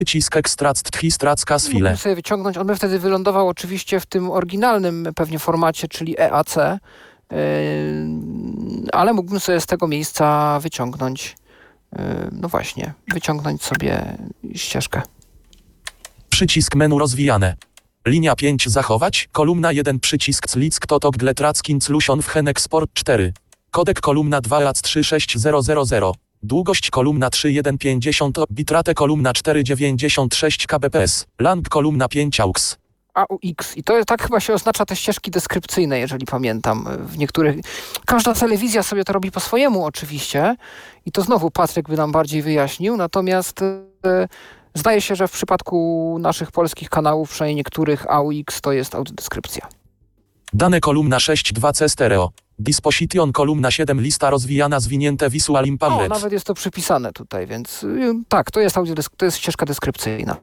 Przycisk ekstract histracka z file. Mógłbym sobie wyciągnąć, on by wtedy wylądował oczywiście w tym oryginalnym pewnie formacie, czyli EAC, ale mógłbym sobie z tego miejsca wyciągnąć, no właśnie, wyciągnąć sobie ścieżkę. Przycisk menu rozwijane. Linia 5 zachować, kolumna 1 przycisk click totok gletrackin clusion w hen export 4. Kodek kolumna 2 rac 36000. Długość kolumna 3150, bitrate kolumna 496 kbps, lang kolumna 5 aux. AUX. I to tak chyba się oznacza te ścieżki deskrypcyjne, jeżeli pamiętam. W niektórych... Każda telewizja sobie to robi po swojemu oczywiście. I to znowu Patryk by nam bardziej wyjaśnił. Natomiast zdaje się, że w przypadku naszych polskich kanałów, przynajmniej niektórych, AUX to jest audiodeskrypcja. Dane kolumna 6.2c stereo. Disposition kolumna 7 lista rozwijana zwinięte visual O, impalet. nawet jest to przypisane tutaj, więc tak, to jest ścieżka deskrypcyjna.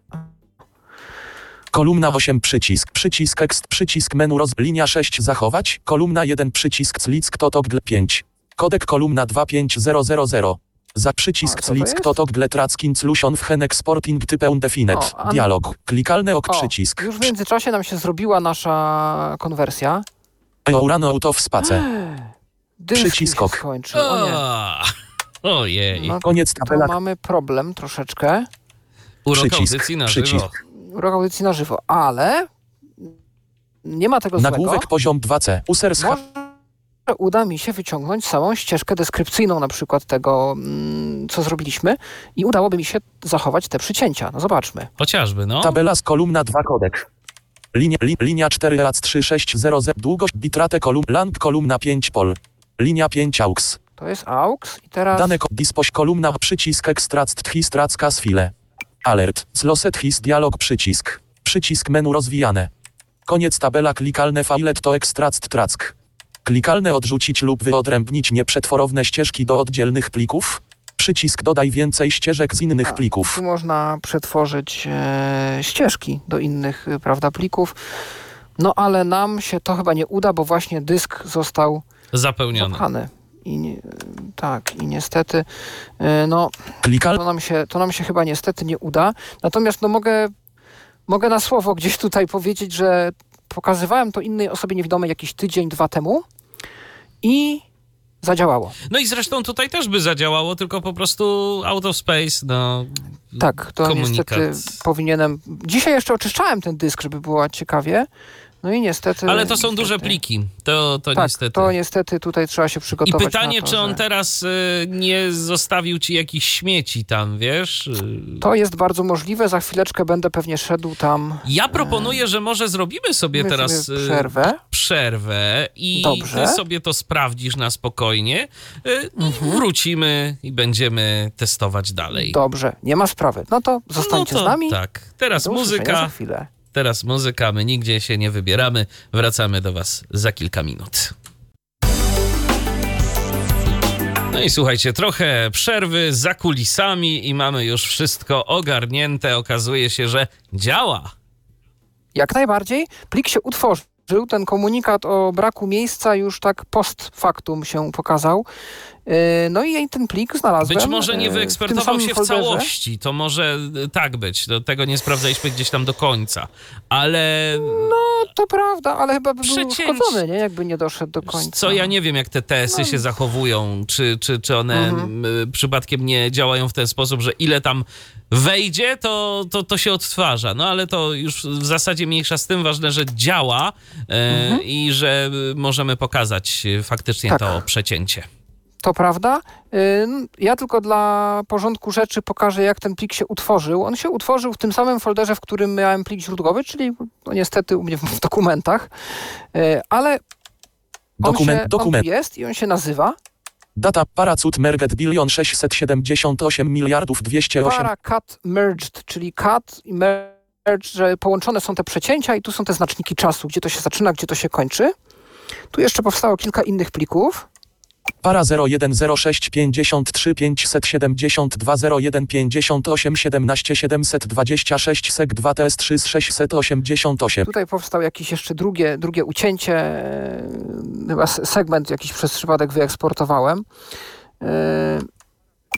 Kolumna 8 przycisk ekst, przycisk menu linia 6 zachować, kolumna 1 przycisk click totok 5. Kodek kolumna 25000. Za przycisk click totok gletrackin clusion w hen exporting type undefined. Dialog. Klikalne przycisk. Już w międzyczasie nam się zrobiła nasza konwersja. Eurano out of space. Przycisk ok. Skończył. O nie. Ojej. No, Koniec tabela. mamy problem troszeczkę. Urok audycji na żywo. Urok audycji na żywo, ale nie ma tego złego. Nagłówek poziom 2c. Może uda mi się wyciągnąć całą ścieżkę deskrypcyjną na przykład tego, co zrobiliśmy i udałoby mi się zachować te przycięcia. No zobaczmy. Chociażby, no. Tabela z kolumna 2 kodek. Linia 4 rac 3600. Długość bitrate lang kolumna 5 pol. Linia 5 aux. To jest AUX i teraz... Dane kolumna przycisk ekstract histracka z file. Alert. Zloset his dialog przycisk. Przycisk menu rozwijane. Koniec tabela klikalne filet to ekstract track. Klikalne odrzucić lub wyodrębnić nieprzetworowne ścieżki do oddzielnych plików. Przycisk dodaj więcej ścieżek z innych plików. Tu można przetworzyć ścieżki do innych, prawda, plików. No ale nam się to chyba nie uda, bo właśnie dysk został zapełniony. zapchany. I niestety to nam się chyba niestety nie uda. Natomiast no mogę na słowo gdzieś tutaj powiedzieć, że pokazywałem to innej osobie niewidomej jakiś tydzień, 2 temu i zadziałało. No i zresztą tutaj też by zadziałało, tylko po prostu out of space, no. Tak, to komunikat. Niestety powinienem... Dzisiaj jeszcze oczyszczałem ten dysk, żeby było ciekawie. No i niestety... Ale to są duże pliki. To tak, niestety. to niestety tutaj trzeba się przygotować. I pytanie, na to, czy on teraz nie zostawił ci jakichś śmieci tam, wiesz? To jest bardzo możliwe. Za chwileczkę będę pewnie szedł tam. Ja proponuję, że może zrobimy sobie teraz przerwę i Dobrze. ty sobie to sprawdzisz na spokojnie. Wrócimy i będziemy testować dalej. Dobrze, nie ma sprawy. No to zostańcie z nami. Tak, teraz Do muzyka. za chwilę. Teraz muzyka, my nigdzie się nie wybieramy. Wracamy do was za kilka minut. No i słuchajcie, trochę przerwy za kulisami i mamy już wszystko ogarnięte. Okazuje się, że działa. Jak najbardziej. Plik się utworzył. Ten komunikat o braku miejsca już tak post factum się pokazał. No i ten plik znalazłem. Być może nie wyekspertował się w całości. To może tak być. Do tego nie sprawdzaliśmy gdzieś tam do końca. Ale... No, to prawda, ale chyba by był uszkodzony, nie? Jakby nie doszedł do końca. Co ja nie wiem, jak te TS-y się zachowują. Czy one przypadkiem nie działają w ten sposób, że ile tam wejdzie, to się odtwarza. No ale to już w zasadzie mniejsza z tym. Ważne, że działa i że możemy pokazać faktycznie to przecięcie. To prawda. Ja tylko dla porządku rzeczy pokażę, jak ten plik się utworzył. On się utworzył w tym samym folderze, w którym miałem plik źródłowy, czyli no niestety u mnie w dokumentach, ale on jest i on się nazywa Data Paracut Merged 1 678 miliardów 208. Paracut Merged, czyli cut i merge, że połączone są te przecięcia i tu są te znaczniki czasu, gdzie to się zaczyna, gdzie to się kończy. Tu jeszcze powstało kilka innych plików. Para 0106 53 572 01 58 17 726 sek 2 ts 3 688. Tutaj powstał jakieś jeszcze drugie ucięcie. Chyba segment jakiś przez przypadek wyeksportowałem.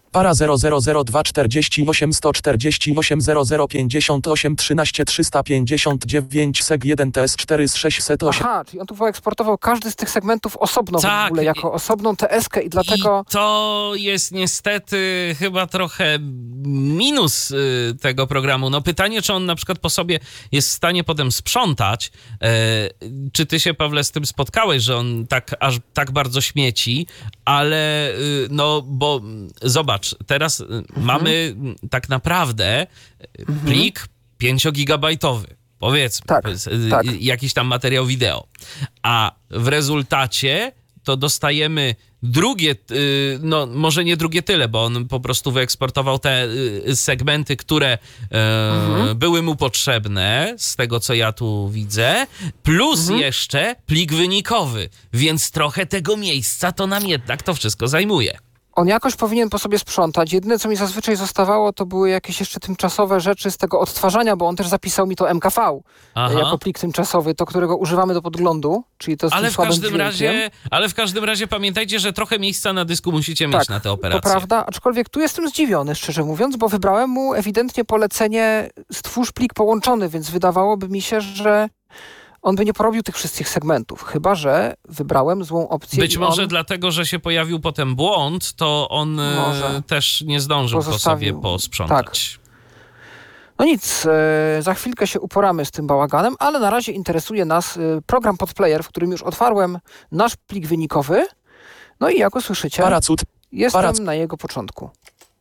Para 0002 48 148 00 58 13 359 seg 1 ts 4 z 608. Aha, czyli on tu wyeksportował każdy z tych segmentów osobno Tak. w ogóle, jako osobną TS-kę i dlatego... I to jest niestety chyba trochę minus tego programu. No pytanie, czy on na przykład po sobie jest w stanie potem sprzątać. Czy ty się, Pawle, z tym spotkałeś, że on aż tak bardzo śmieci, ale no bo zobacz, teraz mamy tak naprawdę plik 5-gigabajtowy. Powiedzmy, Tak, tak. jakiś tam materiał wideo. A w rezultacie to dostajemy drugie, no może nie drugie tyle, bo on po prostu wyeksportował te segmenty, które były mu potrzebne, z tego co ja tu widzę, plus jeszcze plik wynikowy, więc trochę tego miejsca to nam jednak to wszystko zajmuje. On jakoś powinien po sobie sprzątać. Jedyne, co mi zazwyczaj zostawało, to były jakieś jeszcze tymczasowe rzeczy z tego odtwarzania, bo on też zapisał mi to MKV jako plik tymczasowy, to którego używamy do podglądu, czyli to z tym słabym dźwiękiem. Ale w każdym razie pamiętajcie, że trochę miejsca na dysku musicie mieć na te operacje. To prawda, aczkolwiek tu jestem zdziwiony, szczerze mówiąc, bo wybrałem mu ewidentnie polecenie stwórz plik połączony, więc wydawałoby mi się, że on by nie porobił tych wszystkich segmentów, chyba że wybrałem złą opcję. Być może dlatego, że się pojawił potem błąd, to on też nie zdążył po sobie posprzątać. Tak. No nic, za chwilkę się uporamy z tym bałaganem, ale na razie interesuje nas program Podplayer, w którym już otwarłem nasz plik wynikowy. No i jak usłyszycie, jestem na jego początku.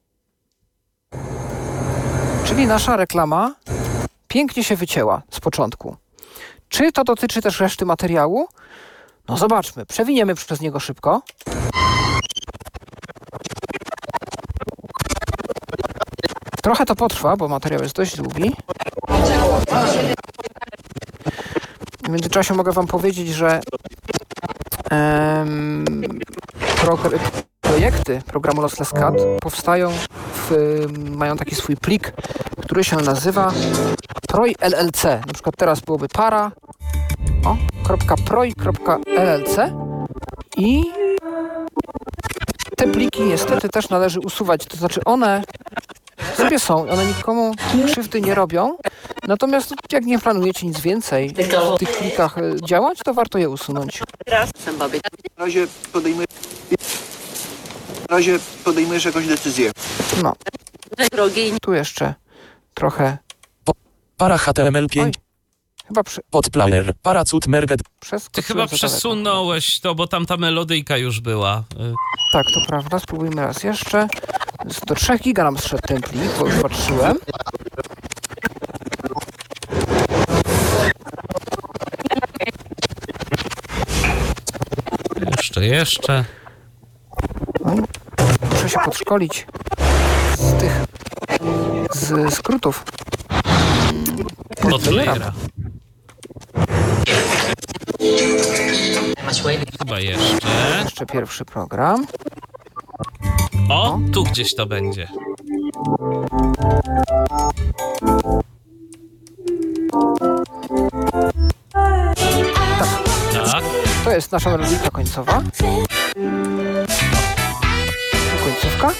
Czyli nasza reklama pięknie się wycięła z początku. Czy to dotyczy też reszty materiału? No zobaczmy, przewiniemy przez niego szybko. Trochę to potrwa, bo materiał jest dość długi. W międzyczasie mogę wam powiedzieć, że projekty programu Lossless Cat powstają, mają taki swój plik, który się nazywa Proj LLC. Na przykład teraz byłoby .proj.llc i te pliki niestety też należy usuwać. To znaczy one sobie są, one nikomu krzywdy nie robią. Natomiast jak nie planujecie nic więcej w tych plikach działać, to warto je usunąć. Na razie podejmujesz jakąś decyzję. No. Tu jeszcze trochę. Para HTML5. Oj, chyba Podplayer. Para cut merget. Ty chyba przesunąłeś to, bo tam ta melodyjka już była. Tak, to prawda. Spróbujmy raz jeszcze. Do 3 giga nam zszedł ten plik, bo już patrzyłem. Jeszcze. Muszę się podszkolić z skrótów. Podplayera. Chyba jeszcze. Jeszcze pierwszy program. O, tu gdzieś to będzie. Tak. To jest nasza melodyjka końcowa. Końcówka.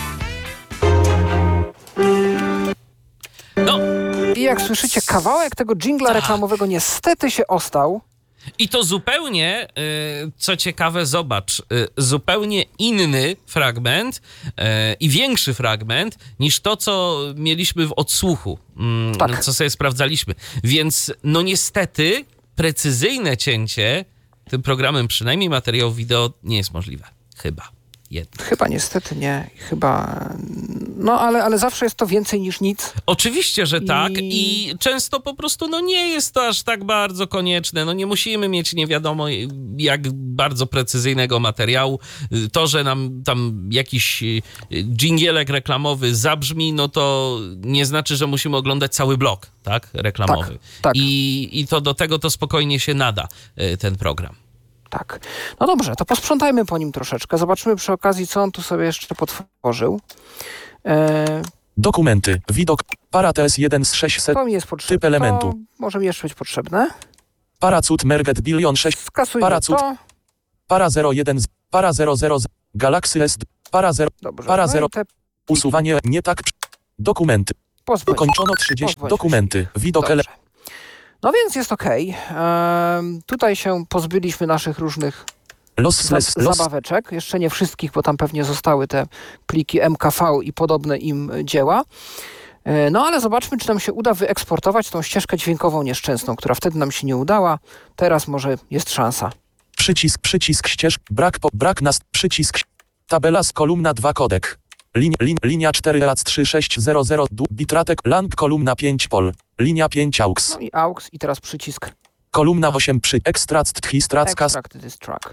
No. I jak słyszycie, kawałek tego dżingla reklamowego niestety się ostał. I to zupełnie, co ciekawe, zobacz, zupełnie inny fragment i większy fragment niż to, co mieliśmy w odsłuchu, Tak. co sobie sprawdzaliśmy. Więc no niestety precyzyjne cięcie tym programem, przynajmniej materiału wideo, nie jest możliwe. Chyba. Chyba niestety nie. No ale zawsze jest to więcej niż nic. Oczywiście, że tak i często po prostu no nie jest to aż tak bardzo konieczne. No nie musimy mieć nie wiadomo jak bardzo precyzyjnego materiału. To, że nam tam jakiś dżingielek reklamowy zabrzmi, no to nie znaczy, że musimy oglądać cały blok, tak? Reklamowy. Tak. I to do tego to spokojnie się nada ten program. Tak. No dobrze, to posprzątajmy po nim troszeczkę. Zobaczymy przy okazji, co on tu sobie jeszcze potworzył. Dokumenty. Widok. Para TS1 z 600. To mi jest potrzebne. Typ elementu. To może mi jeszcze być potrzebne. Para cut merget bilion 6. Skasujmy Para cut. to. Para 01. Para 00. Galaxy S. Para 0. Dobrze. Para No 0. i te Usuwanie nie tak. Dokumenty. Pozbądź. Ukończono 30. Pozbądź Dokumenty. Widok Dobrze. No więc jest okej. Tutaj się pozbyliśmy naszych różnych Los. zabaweczek. Jeszcze nie wszystkich, bo tam pewnie zostały te pliki MKV i podobne im dzieła. No ale zobaczmy, czy nam się uda wyeksportować tą ścieżkę dźwiękową nieszczęsną, która wtedy nam się nie udała. Teraz może jest szansa. Przycisk ścieżk. Brak nas. Przycisk. Tabela z kolumna 2 kodek. Linia 4 RAC 3600 bitratek lang kolumna 5 pol. Linia 5 AUX. No i AUX i teraz przycisk Kolumna 8 przy ekstract histracka. Extract this track.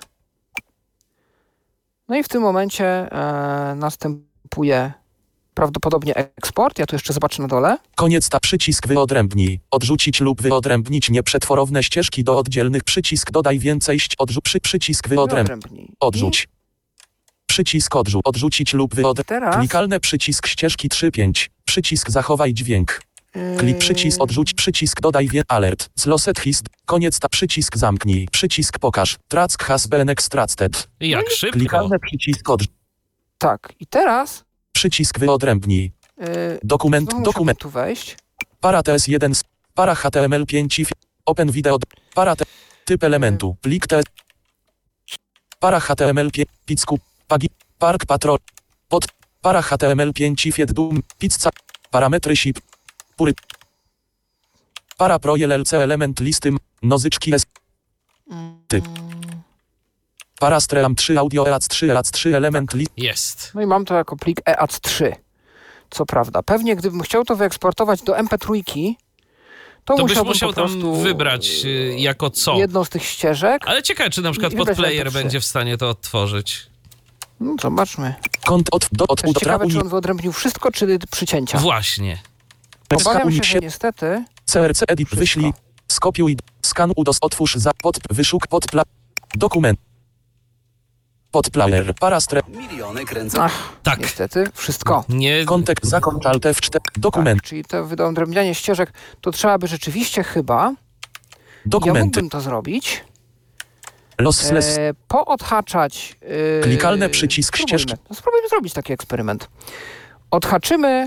No i w tym momencie następuje prawdopodobnie eksport. Ja tu jeszcze zobaczę na dole. Koniec przycisk wyodrębnij. Odrzucić lub wyodrębnić nieprzetworowne ścieżki do oddzielnych. Przycisk dodaj więcej przycisk Wyodrębnij. Odrzuć. Przycisk odrzucić lub Teraz klikalne przycisk ścieżki 3.5. Przycisk zachowaj dźwięk. Klik przycisk odrzuć przycisk dodaj alert. Zloset hist. Koniec przycisk zamknij. Przycisk pokaż. Track has been extracted. Jak szybko. Klikalne przycisk tak. I teraz przycisk wyodrębnij. Dokument. tu wejść. Para TS1. Para HTML5. Open video. Para typ elementu. Plik TS. Para HTML5. Picku. Pagi. Park patrol. Pod. Para HTML5. Fiet dum. Pizza. Parametry SIP. Pury. Para projel LC element listy. Nozyczki S. Typ. Para stream 3 audio EAC 3 element list. Jest. No i mam to jako plik EAC3. Co prawda. Pewnie gdybym chciał to wyeksportować do MP3, to To byś musiałbym musiał po prostu tam wybrać jako co. jedną z tych ścieżek. Ale ciekawe, czy na przykład I wybrać podplayer MP3. będzie w stanie to odtworzyć. No, zobaczmy. Kont Też ciekawe, czy on wyodrębnił wszystko, czy przycięcia. Właśnie. Obawiam się, że niestety CRC edit wszystko. wyślij. Skopiuj. Skan udos otwórz za wyszuk dokument. Podplayer. Parastre. Miliony kręcą. Ach, Tak. niestety wszystko. Nie. Kontekst zakończ alt F4. Dokument. Tak, czyli to wyodrębnianie ścieżek, to trzeba by rzeczywiście chyba, ja Dokumenty. mógłbym to zrobić, Lossless. poodhaczać... Klikalne przycisk spróbujmy. ścieżki. No, spróbujmy zrobić taki eksperyment. Odhaczymy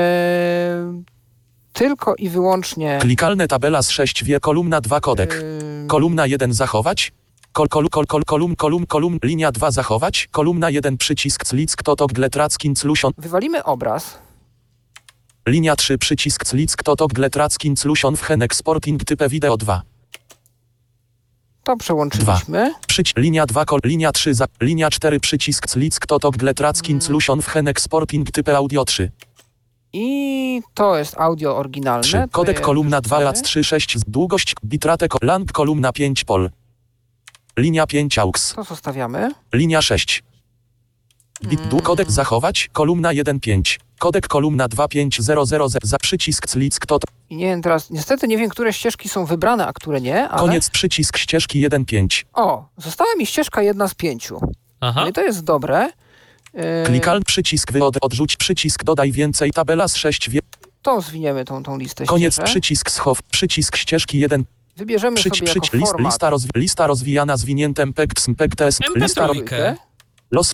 tylko i wyłącznie... Klikalne tabela z 6 wie kolumna 2 kodek. Kolumna 1 zachować. Kolumn linia 2 zachować. Kolumna 1 przycisk click totok gletrackin solution. Wywalimy obraz. Linia 3 przycisk click totok gletrackin solution w hen exporting type video 2. To przełączyliśmy. Linia 2 linia 3 linia 4 przycisk click totok gletrackin solution w hen exporting type audio 3. I to jest audio oryginalne. 3. To Kodek je kolumna 2 wrzucamy. rac 3 6 długość bitratek lang kolumna 5 pol. Linia 5 AUX. To zostawiamy. Linia 6. Kodek zachować. Kolumna 1.5. Kodek kolumna 2.5.0.0 za przycisk click tot. I nie wiem teraz, niestety nie wiem, które ścieżki są wybrane, a które nie, ale... Koniec przycisk ścieżki 1.5. O, została mi ścieżka 1 z 5. Aha. No i to jest dobre. Klikal przycisk odrzuć przycisk dodaj więcej tabela z 6 To zwiniemy tą listę Koniec ścieżek. przycisk schow przycisk ścieżki 1. Wybierzemy sobie jako format. Lista rozwijana zwiniętem pekts. Lista MP3. los.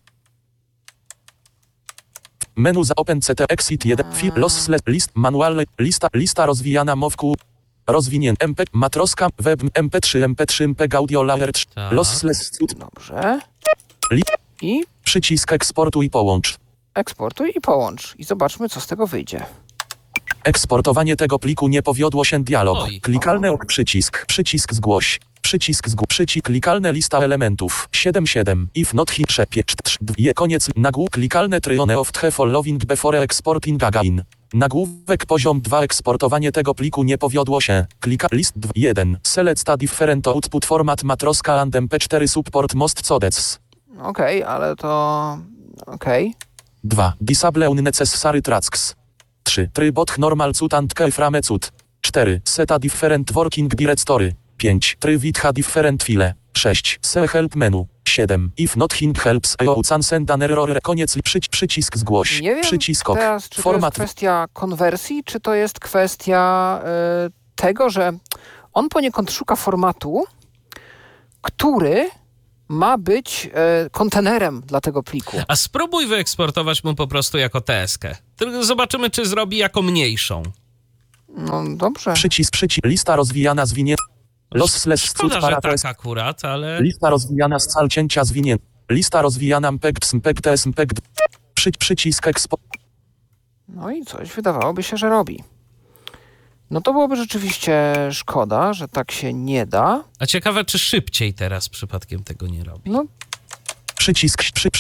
Menu za OpenCT exit 1 lossless list manualny lista rozwijana mowku rozwinięty MP matroska web MP3 MPEG audio layer 3 Tak. lossless Dobrze. Li- I przycisk eksportuj połącz. eksportuj i połącz. I zobaczmy, co z tego wyjdzie. Eksportowanie tego pliku nie powiodło się dialog. Oj. Klikalny przycisk zgłoś. Klikalne lista elementów. 7 if not hit koniec nagłówek klikalne tryone of the following before exporting again. Nagłówek poziom 2 eksportowanie tego pliku nie powiodło się. List 1 select a different output format matroska and mp4 support most codecs. Okej, ale to... Okej. 2 disable unnecessary tracks. 3 trybot normal cut and keyframe cut. 4 set a different working directory. 5 tryb ha different file. 6 se help menu. 7 if not hint helps send an error. Koniec przycisk zgłoś. Nie wiem Przycisk ok. teraz, czy Format to jest kwestia konwersji, czy to jest kwestia tego, że on poniekąd szuka formatu, który ma być kontenerem dla tego pliku. A spróbuj wyeksportować mu po prostu jako TS-kę. Tylko zobaczymy, czy zrobi jako mniejszą. No dobrze. Przycisk, lista rozwijana zwinięta. Lossless Szkoda, cud że paratres. tak akurat, ale... Lista rozwijana z cal cięcia zwinięta. Lista rozwijana mpeg. Przycisk expo. No i coś wydawałoby się, że robi. No to byłoby rzeczywiście szkoda, że tak się nie da. A ciekawe, czy szybciej teraz przypadkiem tego nie robi. No Przycisk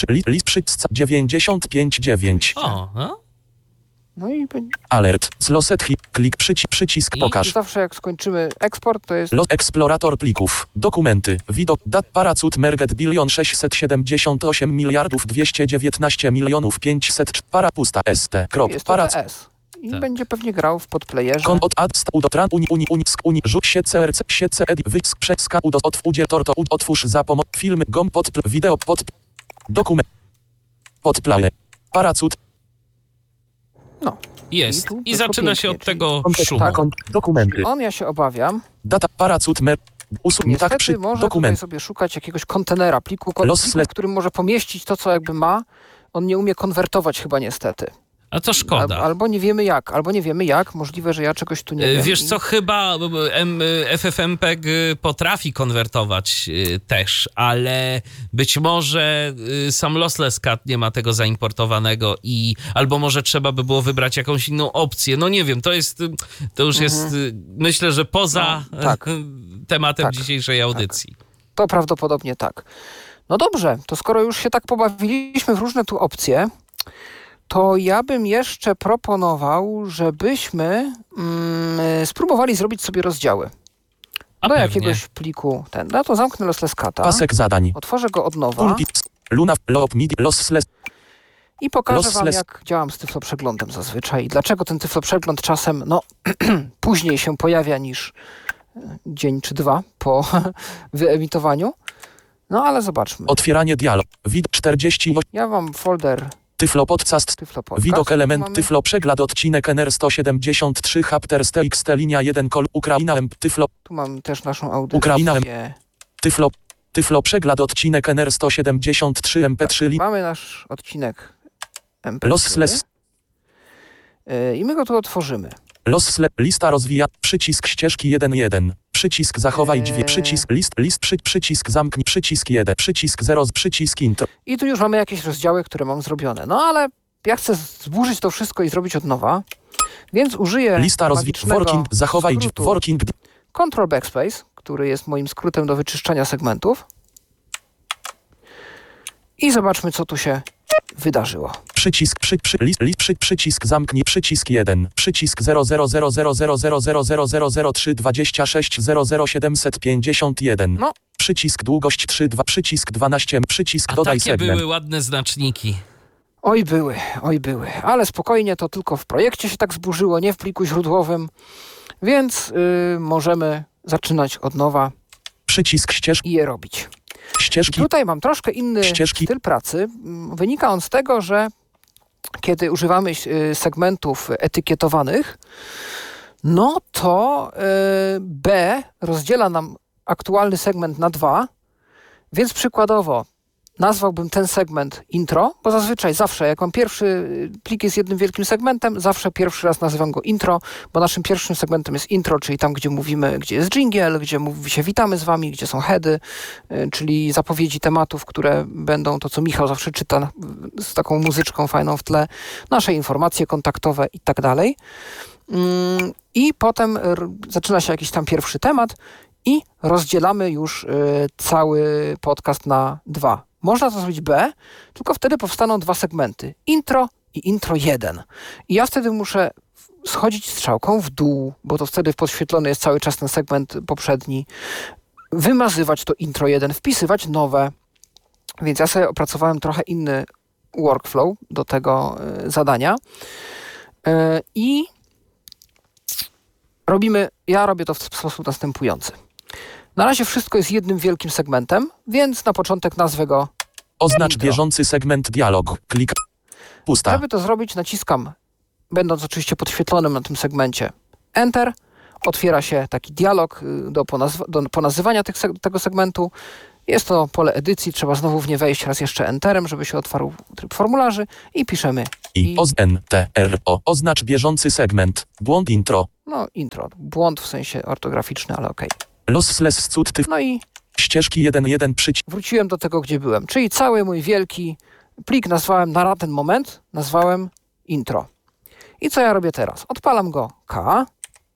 95.9. O, no? No i Alert. Z loset hit. Klik przycisk I pokaż. zawsze jak skończymy eksport, to jest Eksplorator plików. Dokumenty. Widok. Dat paracut merget 1 678 miliardów 219 milionów 500. Para pusta. ST. Krop. jest to Parac. TS. I Tak. będzie pewnie grał w podplayerze. Kon od adst udotran uni rzut się crc siece edi wysk przeska udo od udzie torto otwórz za pomoc film gom pod wideo pod dokument podplaye paracut No. jest. tu I wszystko zaczyna się pięknie, od tego kontekst szumu. tak. dokumenty On, ja się obawiam, data paracut mer usuń niestety tak przy może tutaj dokument sobie szukać jakiegoś kontenera, pliku, Lossless- w którym może pomieścić to, co jakby ma. On nie umie konwertować chyba niestety. A to szkoda. Albo nie wiemy jak. Możliwe, że ja czegoś tu nie wiem. Wiesz I- co, chyba FFmpeg potrafi konwertować też, ale być może sam Lossless Cat nie ma tego zaimportowanego albo może trzeba by było wybrać jakąś inną opcję. No nie wiem, to już jest myślę, że poza No, tak. tematem Tak. dzisiejszej audycji. To prawdopodobnie tak. No dobrze, to skoro już się tak pobawiliśmy w różne tu opcje, to ja bym jeszcze proponował, żebyśmy spróbowali zrobić sobie rozdziały. A Do pewnie. jakiegoś pliku ten. No to zamknę Lossless Cata, pasek zadań otworzę go od nowa pulpit luna log midi lossless i pokażę wam, Lossless. jak działam z tyfloprzeglądem zazwyczaj i dlaczego ten tyfloprzegląd czasem później się pojawia niż dzień czy dwa po wyemitowaniu. No ale zobaczmy. otwieranie dialog wid 48 Ja mam folder tyflo podcast Tyflo Podcast. widok element Mamy- tyflo przegląd odcinek NR 173 chapter TXT linia 1 kol Ukraina M tyflo Tu mam też naszą audycję. Ukraina Tyflo przegląd odcinek NR 173 MP3 li Mamy nasz odcinek MP3. Lossless I my go tu otworzymy. Lossless lista rozwija przycisk ścieżki 1.1 przycisk zachowaj dźwięk przycisk przycisk zamknij przycisk 1 przycisk 0 przycisk intro I tu już mamy jakieś rozdziały, które mam zrobione. No ale ja chcę zburzyć to wszystko i zrobić od nowa. Więc użyję lista rozwija magicznego working zachowaj dźwięk skrótu working Ctrl Backspace, który jest moim skrótem do wyczyszczania segmentów. I zobaczmy, co tu się wydarzyło. przycisk przycisk zamknij przycisk 1 przycisk 00000000326000751 No. przycisk długość 3.2 przycisk 12 przycisk A dodaj takie segment były ładne znaczniki. Oj były. Ale spokojnie, to tylko w projekcie się tak zburzyło, nie w pliku źródłowym. Więc możemy zaczynać od nowa przycisk i je robić. ścieżki Tutaj mam troszkę inny Ścieżki. styl pracy. Wynika on z tego, że kiedy używamy segmentów etykietowanych, no to B rozdziela nam aktualny segment na 2, więc przykładowo nazwałbym ten segment intro, bo zazwyczaj zawsze, jak mam pierwszy plik jest jednym wielkim segmentem, zawsze pierwszy raz nazywam go intro, bo naszym pierwszym segmentem jest intro, czyli tam, gdzie mówimy, gdzie jest dżingiel, gdzie mówi się witamy z wami, gdzie są heady, czyli zapowiedzi tematów, które będą to, co Michał zawsze czyta z taką muzyczką fajną w tle, nasze informacje kontaktowe i tak dalej. I potem zaczyna się jakiś tam pierwszy temat i rozdzielamy już cały podcast na 2. Można to zrobić B, tylko wtedy powstaną 2 segmenty. Intro i intro 1. I ja wtedy muszę schodzić strzałką w dół, bo to wtedy podświetlony jest cały czas ten segment poprzedni. Wymazywać to intro 1, wpisywać nowe. Więc ja sobie opracowałem trochę inny workflow do tego zadania. I ja robię to w sposób następujący. Na razie wszystko jest jednym wielkim segmentem, więc na początek nazwę go oznacz intro. bieżący segment dialog klik pusta Żeby to zrobić, naciskam, będąc oczywiście podświetlonym na tym segmencie, Enter. Otwiera się taki dialog do ponazywania tego segmentu. Jest to pole edycji, trzeba znowu w nie wejść raz jeszcze Enterem, żeby się otwarł tryb formularzy i piszemy oznacz bieżący segment, błąd intro, intro. Błąd w sensie ortograficzny, ale okej. lossless scud No i ścieżki 1.1 przycisk. wróciłem do tego, gdzie byłem. Czyli cały mój wielki plik nazwałem na ten moment, nazwałem intro. I co ja robię teraz? Odpalam go K.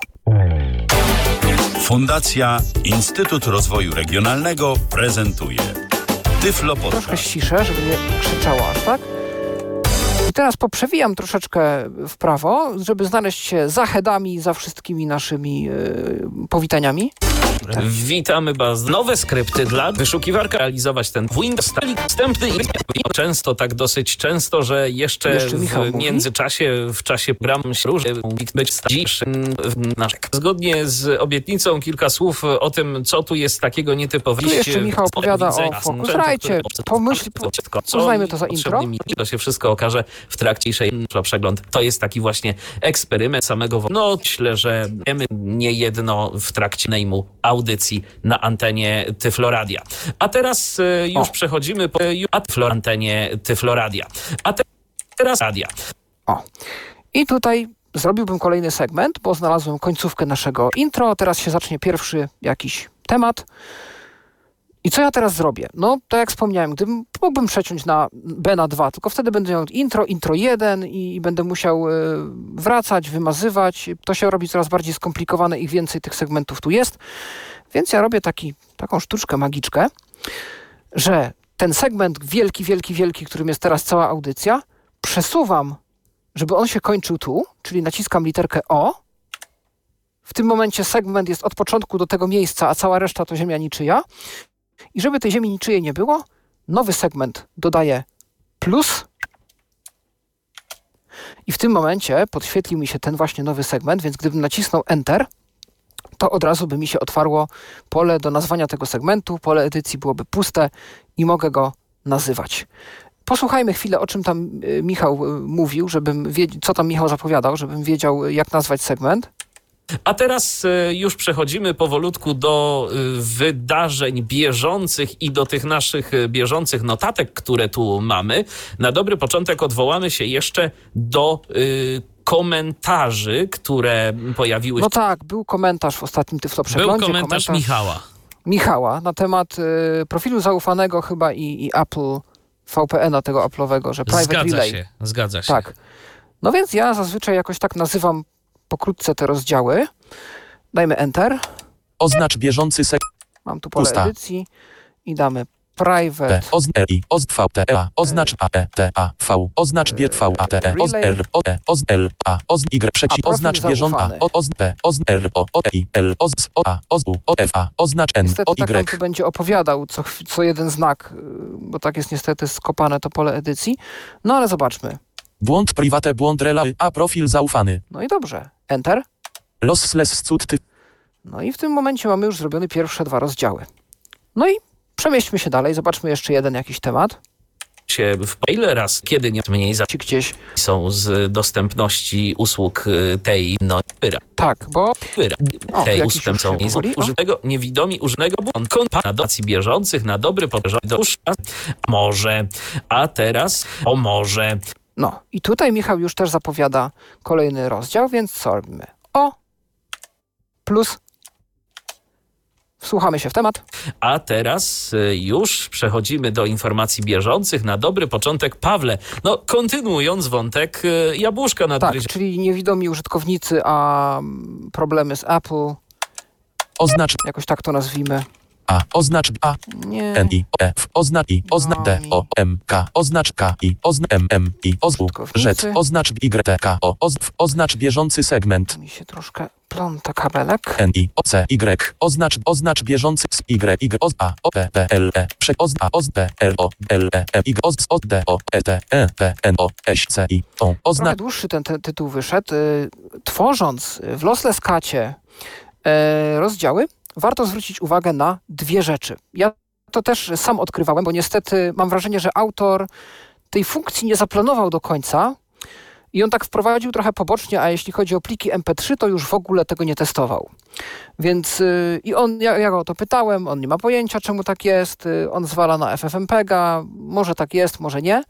Fundacja Instytut Rozwoju Regionalnego prezentuje Tyflo Troszkę Podcast. ściszę, żeby nie krzyczało aż tak. I teraz poprzewijam troszeczkę w prawo, żeby znaleźć się za headami, za wszystkimi naszymi powitaniami. Witamy Was. Nowe skrypty dla wyszukiwarka. Realizować ten Windows wstępny i często, tak dosyć często, że jeszcze Michał w mówi? międzyczasie, w czasie programu się różnie być dziś. Zgodnie z obietnicą kilka słów o tym, co tu jest takiego nietypowego. Tu jeszcze Michał opowiada o Focusrite. Uznajmy to za intro. To się wszystko okaże w trakcie dzisiejszego przegląd. To jest taki właśnie eksperyment samego. No, myślę, że wiemy niejedno w trakcie najmu audycji na antenie Tyfloradia. A teraz już przechodzimy po antenie Tyfloradia. A teraz radia. I tutaj zrobiłbym kolejny segment, bo znalazłem końcówkę naszego intro. Teraz się zacznie pierwszy jakiś temat. I co ja teraz zrobię? No, tak jak wspomniałem, mógłbym przeciąć na B na 2, tylko wtedy będę miał intro 1 i będę musiał wracać, wymazywać. To się robi coraz bardziej skomplikowane i więcej tych segmentów tu jest. Więc ja robię taką sztuczkę, magiczkę, że ten segment wielki, którym jest teraz cała audycja, przesuwam, żeby on się kończył tu, czyli naciskam literkę O. W tym momencie segment jest od początku do tego miejsca, a cała reszta to ziemia niczyja. I żeby tej ziemi niczyjej nie było, nowy segment dodaję plus. I w tym momencie podświetlił mi się ten właśnie nowy segment, więc gdybym nacisnął Enter, to od razu by mi się otwarło pole do nazwania tego segmentu, pole edycji byłoby puste i mogę go nazywać. Posłuchajmy chwilę, o czym tam Michał mówił, co tam Michał zapowiadał, żebym wiedział, jak nazwać segment. A teraz już przechodzimy powolutku do wydarzeń bieżących i do tych naszych bieżących notatek, które tu mamy. Na dobry początek odwołamy się jeszcze do komentarzy, które pojawiły się. No tak, był komentarz w ostatnim Tyflo Przeglądzie. Był komentarz Michała na temat profilu zaufanego chyba i Apple, VPN-a tego Apple'owego, że Private Relay. Zgadza się. Tak. No więc ja zazwyczaj jakoś tak nazywam pokrótce te rozdziały. Dajmy Enter. Oznacz bieżący segment. Mam tu pole edycji i damy private. Oznacz oznacz oznacz bieżąca, oznacz n, niestety tak nam tu będzie opowiadał co jeden znak, bo tak jest niestety skopane to pole edycji. No ale zobaczmy. Błąd private, błąd relay, a profil zaufany. No i dobrze. Enter. Lossless scud No i w tym momencie mamy już zrobione pierwsze 2 rozdziały. No i przemieśćmy się dalej, zobaczmy jeszcze jeden jakiś temat. Ile raz, kiedy nie mniej gdzieś są z dostępności usług tej Tak, bo tej ustępcą użytego niewidomi użytego kontacji bieżących na dobry porządek może. A teraz może. No i tutaj Michał już też zapowiada kolejny rozdział, więc co robimy? O plus. Wsłuchamy się w temat. A teraz już przechodzimy do informacji bieżących. Na dobry początek, Pawle, no kontynuując wątek jabłuszka nadgryzione. Tak, czyli niewidomi użytkownicy, a problemy z Apple. Oznacz. Jakoś tak to nazwijmy. Oznacz Nie. N I F oznacz I oznacz D O M K oznacz K I oznacz M M I rzec oznacz Y K O oznacz bieżący segment. Mi się troszkę pląta kabelek. N I O C Y oznacz bieżący z Y O A O P P L E P R O L E M Y O D O E T E P N O S C I O Trochę dłuższy ten tytuł wyszedł. Tworząc w Lossless Cacie rozdziały, warto zwrócić uwagę na 2 rzeczy. Ja to też sam odkrywałem, bo niestety mam wrażenie, że autor tej funkcji nie zaplanował do końca I on tak wprowadził trochę pobocznie, a jeśli chodzi o pliki MP3, to już w ogóle tego nie testował. Więc ja go o to pytałem, on nie ma pojęcia, czemu tak jest, on zwala na FFmpega, może tak jest, może nie.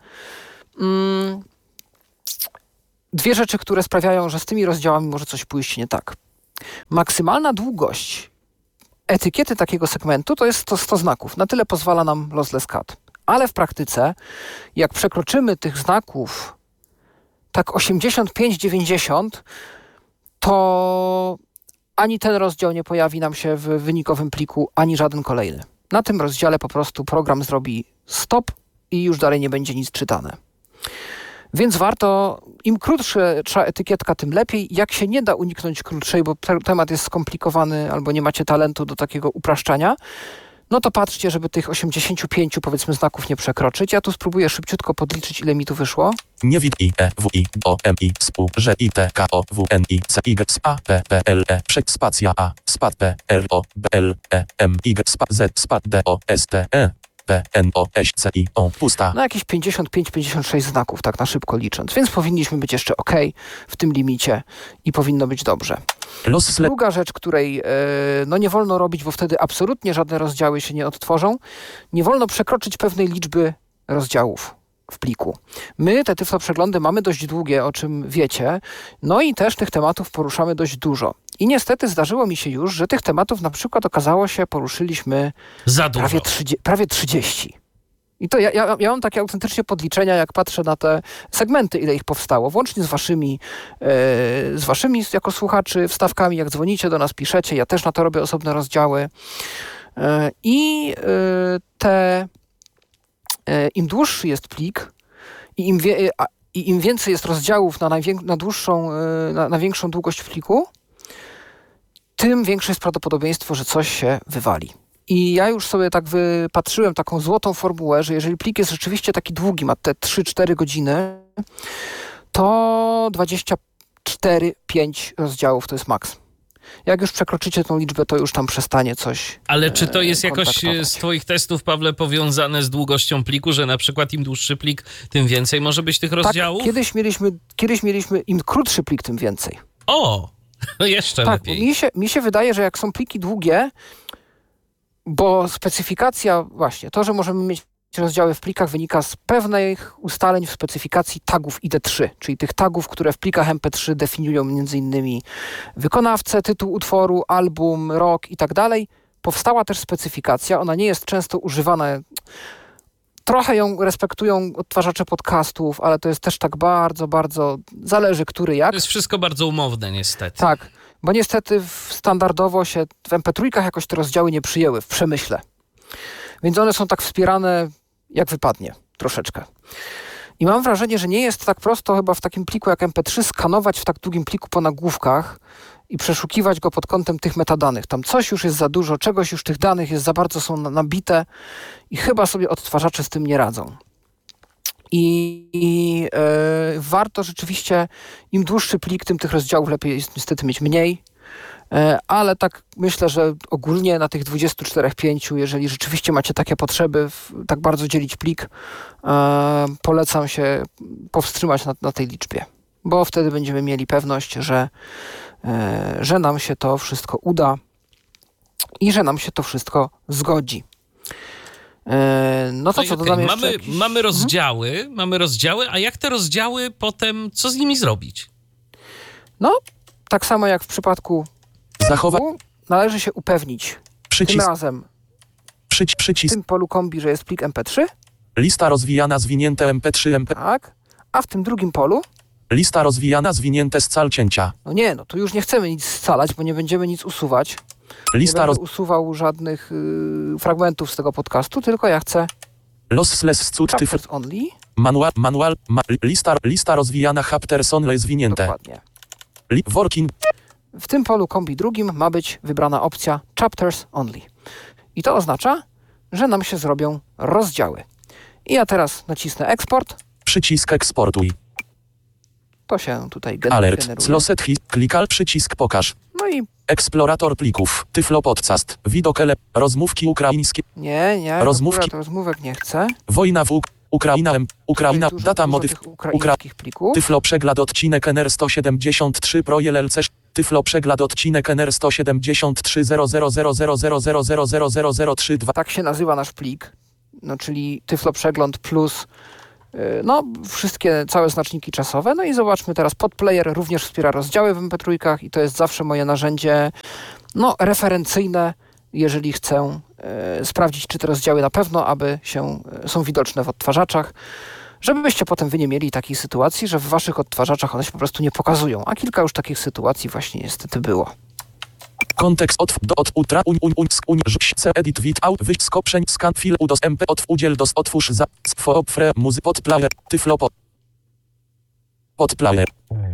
Dwie rzeczy, które sprawiają, że z tymi rozdziałami może coś pójść nie tak. Maksymalna długość etykiety takiego segmentu to jest 100 znaków. Na tyle pozwala nam lossless cut. Ale w praktyce, jak przekroczymy tych znaków tak 85-90, to ani ten rozdział nie pojawi nam się w wynikowym pliku, ani żaden kolejny. Na tym rozdziale po prostu program zrobi stop i już dalej nie będzie nic czytane. Więc warto, im krótsza etykietka, tym lepiej. Jak się nie da uniknąć krótszej, bo temat jest skomplikowany albo nie macie talentu do takiego upraszczania, no to patrzcie, żeby tych 85 powiedzmy znaków nie przekroczyć. Ja tu spróbuję szybciutko podliczyć, ile mi tu wyszło. Nie wid I, E, W, I, O, M, I, SPU, Ż, I, T, K, O, W, N, I, C, Y, SPA, P, P, L, E, spacja A, SPAT, P, R, O, B, L, E, M, Y, Z, SPAT, D, O, S, T, E, P, N, O, S, C, I, O, pusta. No jakieś 55-56 znaków, tak na szybko licząc. Więc powinniśmy być jeszcze ok w tym limicie i powinno być dobrze. Druga rzecz, której nie wolno robić, bo wtedy absolutnie żadne rozdziały się nie odtworzą. Nie wolno przekroczyć pewnej liczby rozdziałów w pliku. My te Tyflo przeglądy mamy dość długie, o czym wiecie, no i też tych tematów poruszamy dość dużo. I niestety zdarzyło mi się już, że tych tematów na przykład okazało się poruszyliśmy Za dużo. prawie 30. I to ja mam takie autentycznie podliczenia, jak patrzę na te segmenty, ile ich powstało, włącznie z waszymi jako słuchaczy, wstawkami, jak dzwonicie do nas, piszecie, ja też na to robię osobne rozdziały. Im dłuższy jest plik i im więcej jest rozdziałów na większą długość pliku, tym większe jest prawdopodobieństwo, że coś się wywali. I ja już sobie tak wypatrzyłem taką złotą formułę, że jeżeli plik jest rzeczywiście taki długi, ma te 3-4 godziny, to 24-5 rozdziałów to jest maks. Jak już przekroczycie tą liczbę, to już tam przestanie coś. Ale czy to jest jakoś kontaktować. z twoich testów, Pawle, powiązane z długością pliku, że na przykład im dłuższy plik, tym więcej może być tych rozdziałów? Tak, kiedyś mieliśmy im krótszy plik, tym więcej. O, no jeszcze tak, lepiej. mi się wydaje, że jak są pliki długie, bo specyfikacja, właśnie, to, że możemy mieć rozdziały w plikach, wynika z pewnych ustaleń w specyfikacji tagów ID3, czyli tych tagów, które w plikach MP3 definiują m.in. wykonawcę, tytuł utworu, album, rok i tak dalej. Powstała też specyfikacja, ona nie jest często używana. Trochę ją respektują odtwarzacze podcastów, ale to jest też tak bardzo, bardzo zależy, który jak. To jest wszystko bardzo umowne niestety. Tak, bo niestety standardowo się w MP3 jakoś te rozdziały nie przyjęły w przemyśle. Więc one są tak wspierane jak wypadnie, troszeczkę. I mam wrażenie, że nie jest tak prosto chyba w takim pliku jak MP3 skanować w tak długim pliku po nagłówkach i przeszukiwać go pod kątem tych metadanych. Tam coś już jest za dużo, czegoś już tych danych jest za bardzo są nabite i chyba sobie odtwarzacze z tym nie radzą. I warto rzeczywiście, im dłuższy plik, tym tych rozdziałów lepiej jest niestety mieć mniej. Ale tak myślę, że ogólnie na tych 24-5, jeżeli rzeczywiście macie takie potrzeby, tak bardzo dzielić plik, polecam się powstrzymać na tej liczbie, bo wtedy będziemy mieli pewność, że nam się to wszystko uda i że nam się to wszystko zgodzi. No to co, dodam jeszcze jakiś... mamy rozdziały, a jak te rozdziały potem, co z nimi zrobić? No, tak samo jak w przypadku Zachować należy się upewnić przycisk. tym razem w Przycisk. tym polu kombi, że jest plik MP3, Lista rozwijana zwinięte MP3 MP. tak, a w tym drugim polu, Lista rozwijana zwinięte scal cięcia. no tu już nie chcemy nic scalać, bo nie będziemy nic usuwać. Lista Nie będę usuwał żadnych fragmentów z tego podcastu, tylko ja chcę lossless scud tyf. chapters only, Lista rozwijana chapters only zwinięte. dokładnie. Working. W tym polu kombi drugim ma być wybrana opcja chapters only. I to oznacza, że nam się zrobią rozdziały. I ja teraz nacisnę eksport. Przycisk eksportuj. To się tutaj Alert. generuje. Sloset hit. Klikal przycisk pokaż. No i Eksplorator plików. Tyflo podcast. Widok rozmówki ukraińskie. nie, Rozmówki. akurat rozmówek nie chcę. Wojna w Ukraina M. Ukraina. Dużo Data modyf. tych ukraińskich plików. Tyflo przegląd odcinek NR 173 Pro LLC. Tyflo przegląd odcinek NR 173 00000000032. Tak się nazywa nasz plik, no czyli Tyflo Przegląd plus wszystkie, całe znaczniki czasowe. No i zobaczmy teraz, Podplayer również wspiera rozdziały w MP3 i to jest zawsze moje narzędzie referencyjne, jeżeli chcę sprawdzić, czy te rozdziały na pewno są widoczne w odtwarzaczach, żebyście potem wy nie mieli takiej sytuacji, że w waszych odtwarzaczach one się po prostu nie pokazują. A kilka już takich sytuacji właśnie niestety było. Kontekst edit without skoprzeń scan fil udos mp udziel dos otwórz za fre muzy podplayer tyflo podplayer.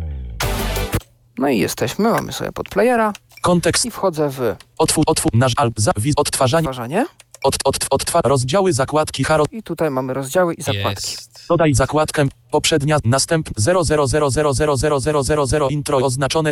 No i jesteśmy, mamy sobie Podplayera Kontekst i wchodzę w otwórz nasz odtwarzanie odtwarzanie rozdziały zakładki haro. i tutaj mamy rozdziały i zakładki. Jest. Dodaj zakładkę poprzednia następ 000000000 intro oznaczone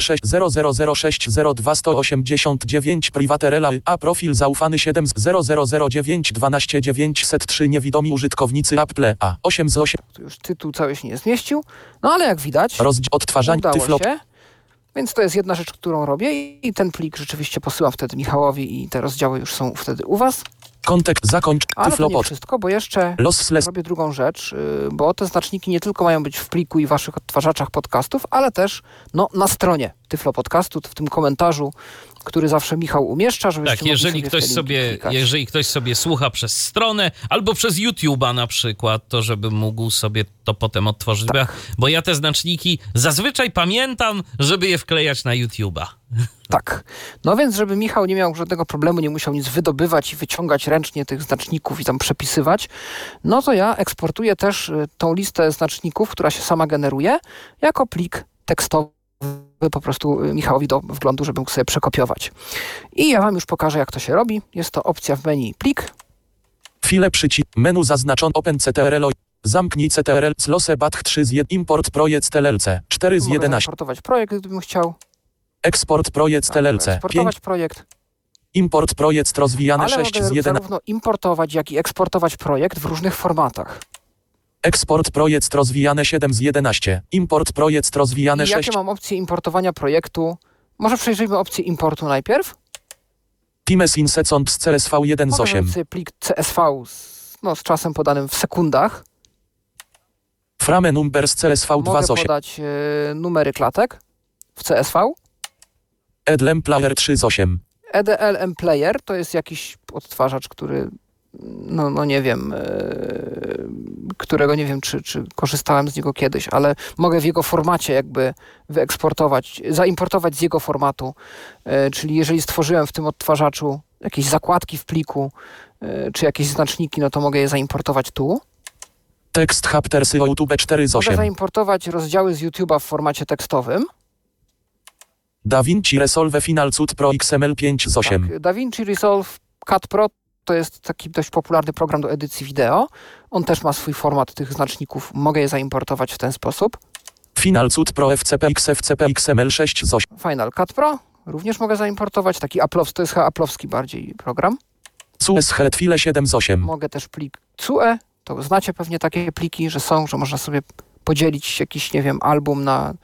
600060289 private relay a profil zaufany 7 0009 12 903 niewidomi użytkownicy Apple a 8 z 8 Tu już tytuł cały się nie zmieścił, no ale jak widać odtwarzanie udało tyflo się. Więc to jest jedna rzecz, którą robię i ten plik rzeczywiście posyłam wtedy Michałowi i te rozdziały już są wtedy u was. kontekst zakończ Ale tyflo to nie pod wszystko, bo jeszcze lossless robię drugą rzecz, bo te znaczniki nie tylko mają być w pliku i waszych odtwarzaczach podcastów, ale też na stronie Tyflo Podcastu, w tym komentarzu, który zawsze Michał umieszcza, żebyście Tak, mogli jeżeli w ktoś te linki sobie, klikać. jeżeli ktoś sobie słucha przez stronę albo przez YouTube'a na przykład, to żeby mógł sobie to potem odtworzyć. Bo ja te znaczniki zazwyczaj pamiętam, żeby je wklejać na YouTube'a. Tak. No więc, żeby Michał nie miał żadnego problemu, nie musiał nic wydobywać i wyciągać ręcznie tych znaczników i tam przepisywać, no to ja eksportuję też tą listę znaczników, która się sama generuje, jako plik tekstowy po prostu Michałowi do wglądu, żeby mógł sobie przekopiować. I ja wam już pokażę, jak to się robi. Jest to opcja w menu plik. Chwilę przycisk menu zaznaczony Open CTRL zamknij CTRL lose bat 3 z 1 import projekt LLC 4 z Mogę 11 zaimportować projekt, gdybym chciał. eksport projekt LLC 5 Eksportować projekt. import projekt rozwijany Ale 6 z mogę 11 zarówno importować, jak i eksportować projekt w różnych formatach. eksport projekt rozwijane 7 z 11 import projekt rozwijane I 6 jakie mam opcje importowania projektu? Może przejrzyjmy opcję importu najpierw. Times in second z CSV 1 z Mogę 8 sobie plik CSV z czasem podanym w sekundach. frame number z CSV 2 Mogę z 8 podać numery klatek w CSV. edlem player 3 z 8 EDLM Player to jest jakiś odtwarzacz, który nie wiem, którego nie wiem, czy korzystałem z niego kiedyś, ale mogę w jego formacie jakby wyeksportować, zaimportować z jego formatu. Czyli jeżeli stworzyłem w tym odtwarzaczu jakieś zakładki w pliku, czy jakieś znaczniki, no to mogę je zaimportować tu. tekst chaptersy o YouTube 4 z Mogę 8 zaimportować rozdziały z YouTube'a w formacie tekstowym. DaVinci Resolve Final Cut Pro XML 5 z 8 Tak, DaVinci Resolve Cut Pro to jest taki dość popularny program do edycji wideo. On też ma swój format tych znaczników. Mogę je zaimportować w ten sposób. Final Cut Pro FCP XML 6 z 8 Final Cut Pro również mogę zaimportować. Taki Apple'owski, to jest chyba Apple'owski bardziej program. Suez Headfile 7 z 8 Mogę też plik CUE. To znacie pewnie takie pliki, że można sobie podzielić jakiś, nie wiem, album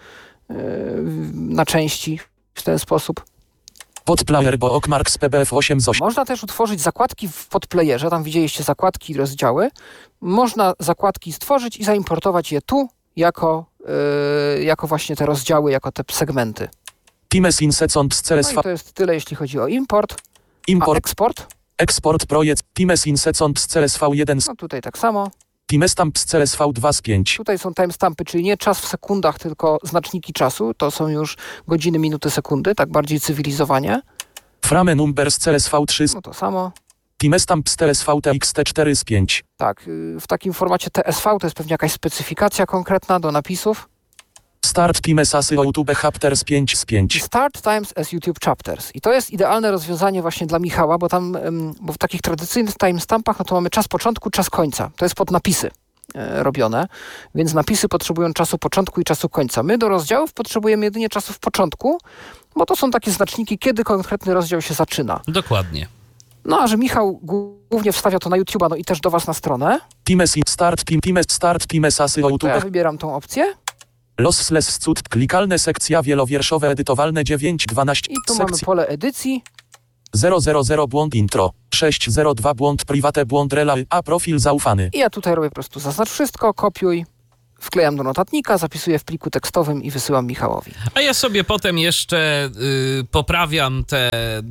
na części w ten sposób. Podplayer bo Ockmarks PBF 8 z 8 Można też utworzyć zakładki w podplayerze. Tam widzieliście zakładki i rozdziały. Można zakładki stworzyć i zaimportować je tu jako właśnie te rozdziały, jako te segmenty. Times in second z No CSV i to jest tyle, jeśli chodzi o import. A import eksport? export projekt Times in second z CSV 1 z No tutaj tak samo. Timestamp z CSV 2 z 5 Tutaj są timestampy, czyli nie czas w sekundach, tylko znaczniki czasu. To są już godziny, minuty, sekundy, tak bardziej cywilizowanie. frame number z CSV 3 z No to samo. Timestamp z CSV TXT 4 z 5 Tak, w takim formacie TSV to jest pewnie jakaś specyfikacja konkretna do napisów. Start Times asy o YouTube chapters 5 z 5 Start Times as YouTube Chapters. I to jest idealne rozwiązanie właśnie dla Michała, bo w takich tradycyjnych timestampach no to mamy czas początku, czas końca. To jest pod napisy robione, więc napisy potrzebują czasu początku i czasu końca. My do rozdziałów potrzebujemy jedynie czasu w początku, bo to są takie znaczniki, kiedy konkretny rozdział się zaczyna. Dokładnie. No a że Michał głównie wstawia to na YouTube'a, no i też do was na stronę, Times start Times asy o to ja YouTube. wybieram tą opcję Lossless cud. Klikalne sekcja wielowierszowe edytowalne 9.12. i tu mamy pole edycji. 000 błąd intro. 602 błąd private błąd rela. A profil zaufany. I ja tutaj robię po prostu zaznacz wszystko, kopiuj, wklejam do notatnika, zapisuję w pliku tekstowym i wysyłam Michałowi. A ja sobie potem jeszcze poprawiam te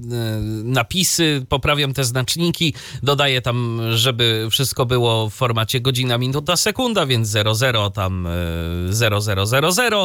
napisy, poprawiam te znaczniki, dodaję tam, żeby wszystko było w formacie godzina, minuta, sekunda, więc 00 tam 0000.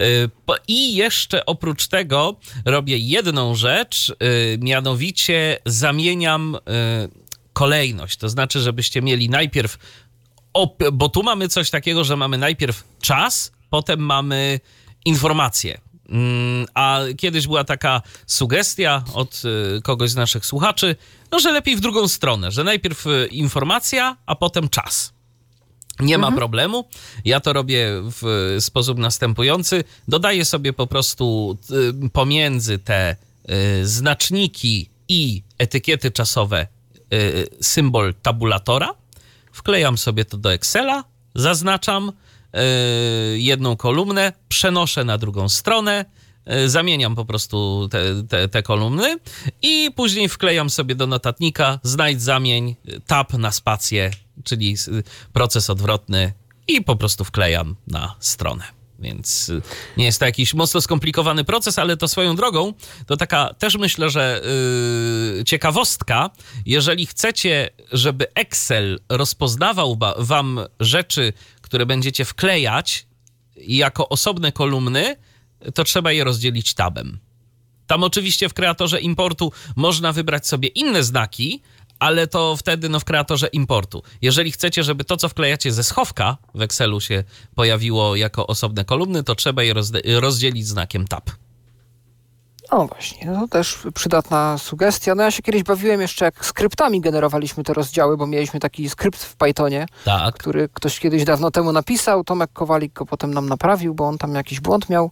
I jeszcze oprócz tego robię jedną rzecz, mianowicie zamieniam kolejność. To znaczy, żebyście mieli najpierw bo tu mamy coś takiego, że mamy najpierw czas, potem mamy informacje. A kiedyś była taka sugestia od kogoś z naszych słuchaczy, no, że lepiej w drugą stronę, że najpierw informacja, a potem czas. Nie ma problemu. Ja to robię w sposób następujący. Dodaję sobie po prostu pomiędzy te znaczniki i etykiety czasowe symbol tabulatora. Wklejam sobie to do Excela, zaznaczam jedną kolumnę, przenoszę na drugą stronę, zamieniam po prostu te kolumny i później wklejam sobie do notatnika znajdź, zamień, tab na spację, czyli proces odwrotny i po prostu wklejam na stronę. Więc nie jest to jakiś mocno skomplikowany proces, ale to swoją drogą, to taka też myślę, że ciekawostka. Jeżeli chcecie, żeby Excel rozpoznawał wam rzeczy, które będziecie wklejać jako osobne kolumny, to trzeba je rozdzielić tabem. Tam oczywiście w kreatorze importu można wybrać sobie inne znaki, ale to wtedy w kreatorze importu. Jeżeli chcecie, żeby to, co wklejacie ze schowka w Excelu się pojawiło jako osobne kolumny, to trzeba je rozdzielić znakiem tab. O właśnie, no to też przydatna sugestia. No ja się kiedyś bawiłem jeszcze, jak skryptami generowaliśmy te rozdziały, bo mieliśmy taki skrypt w Pythonie, Tak. który ktoś kiedyś dawno temu napisał. Tomek Kowalik go potem nam naprawił, bo on tam jakiś błąd miał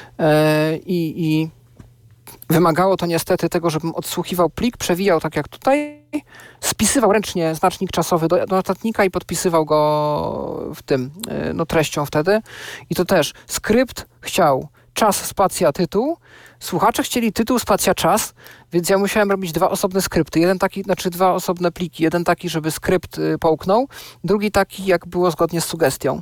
i wymagało to niestety tego, żebym odsłuchiwał plik, przewijał tak jak tutaj, spisywał ręcznie znacznik czasowy do notatnika i podpisywał go w tym, treścią wtedy. I to też skrypt chciał czas, spacja, tytuł. Słuchacze chcieli tytuł, spacja, czas, więc ja musiałem robić dwa osobne skrypty. Dwa osobne pliki. Jeden taki, żeby skrypt połknął, drugi taki, jak było zgodnie z sugestią.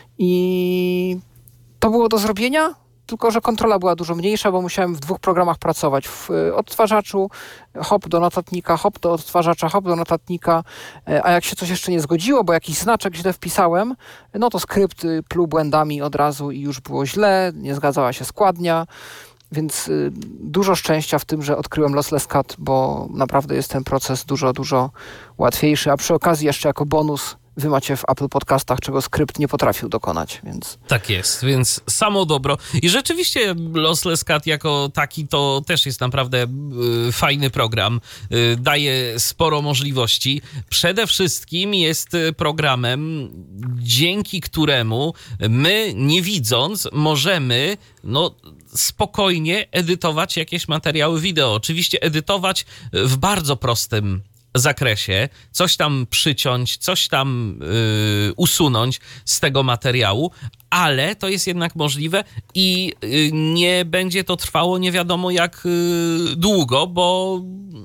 I to było do zrobienia, tylko że kontrola była dużo mniejsza, bo musiałem w dwóch programach pracować. W odtwarzaczu hop do notatnika, hop do odtwarzacza, hop do notatnika, a jak się coś jeszcze nie zgodziło, bo jakiś znaczek źle wpisałem, no to skrypt pluł błędami od razu i już było źle, nie zgadzała się składnia, więc dużo szczęścia w tym, że odkryłem Lossless Cut, bo naprawdę jest ten proces dużo, dużo łatwiejszy, a przy okazji jeszcze jako bonus wy macie w Apple Podcastach, czego skrypt nie potrafił dokonać, więc... Tak jest, więc samo dobro. I rzeczywiście Lossless Cut jako taki to też jest naprawdę fajny program. Daje sporo możliwości. Przede wszystkim jest programem, dzięki któremu my, nie widząc, możemy spokojnie edytować jakieś materiały wideo. Oczywiście edytować w bardzo prostym zakresie, coś tam przyciąć, coś tam usunąć z tego materiału, ale to jest jednak możliwe i nie będzie to trwało nie wiadomo jak długo, bo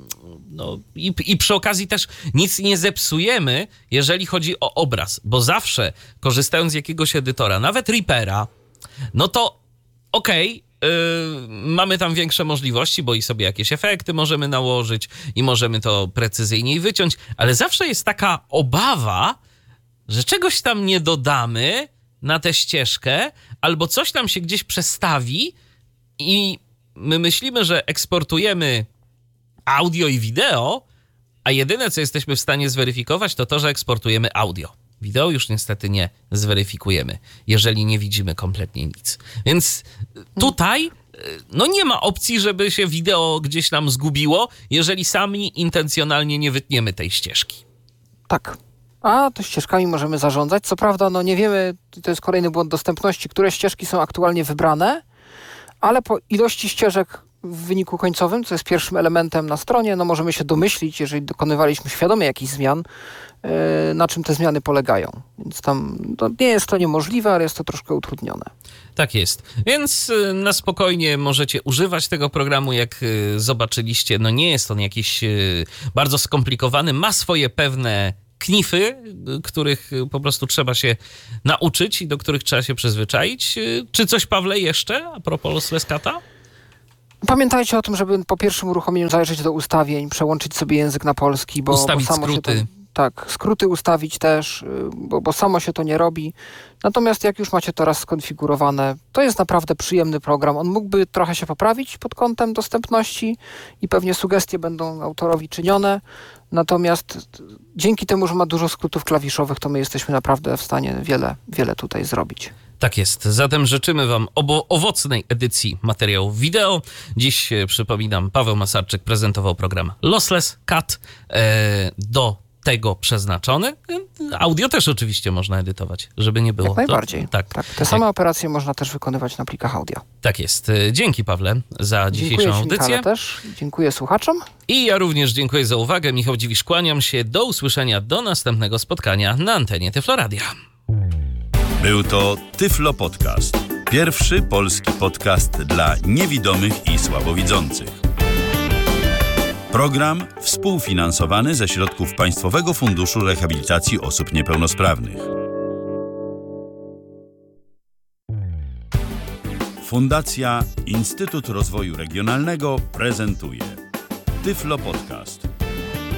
i przy okazji też nic nie zepsujemy, jeżeli chodzi o obraz, bo zawsze korzystając z jakiegoś edytora, nawet Reapera, no to okej, mamy tam większe możliwości, bo i sobie jakieś efekty możemy nałożyć i możemy to precyzyjniej wyciąć, ale zawsze jest taka obawa, że czegoś tam nie dodamy na tę ścieżkę, albo coś tam się gdzieś przestawi i my myślimy, że eksportujemy audio i wideo, a jedyne, co jesteśmy w stanie zweryfikować, to to, że eksportujemy audio. Wideo już niestety nie zweryfikujemy, jeżeli nie widzimy kompletnie nic. Więc tutaj nie ma opcji, żeby się wideo gdzieś nam zgubiło, jeżeli sami intencjonalnie nie wytniemy tej ścieżki. Tak. A to ścieżkami możemy zarządzać. Co prawda, nie wiemy, to jest kolejny błąd dostępności, które ścieżki są aktualnie wybrane, ale po ilości ścieżek w wyniku końcowym, co jest pierwszym elementem na stronie. No możemy się domyślić, jeżeli dokonywaliśmy świadomie jakichś zmian, na czym te zmiany polegają. Więc tam nie jest to niemożliwe, ale jest to troszkę utrudnione. Tak jest. Więc na spokojnie możecie używać tego programu, jak zobaczyliście. No nie jest on jakiś bardzo skomplikowany, ma swoje pewne knify, których po prostu trzeba się nauczyć i do których trzeba się przyzwyczaić. Czy coś, Pawle, jeszcze a propos Lossless Cata? Pamiętajcie o tym, żeby po pierwszym uruchomieniu zajrzeć do ustawień, przełączyć sobie język na polski, bo Ustawić samo skróty. się to, tak, skróty ustawić też, bo samo się to nie robi. Natomiast jak już macie to raz skonfigurowane, to jest naprawdę przyjemny program. On mógłby trochę się poprawić pod kątem dostępności i pewnie sugestie będą autorowi czynione. Natomiast dzięki temu, że ma dużo skrótów klawiszowych, to my jesteśmy naprawdę w stanie wiele tutaj zrobić. Tak jest. Zatem życzymy wam owocnej edycji materiałów wideo. Dziś, przypominam, Paweł Masarczyk prezentował program Lossless Cat, do tego przeznaczony. Audio też oczywiście można edytować, żeby nie było. Jak najbardziej. Tak. Te same operacje można też wykonywać na plikach audio. Tak jest. Dzięki, Pawle, za dzisiejszą Dziękuję audycję. Michale też. Dziękuję słuchaczom. I ja również dziękuję za uwagę. Michał Dziwisz, kłaniam się. Do usłyszenia, do następnego spotkania na antenie Tyflo Radia. Był to Tyflo Podcast. Pierwszy polski podcast dla niewidomych i słabowidzących. Program współfinansowany ze środków Państwowego Funduszu Rehabilitacji Osób Niepełnosprawnych. Fundacja Instytut Rozwoju Regionalnego prezentuje Tyflo Podcast.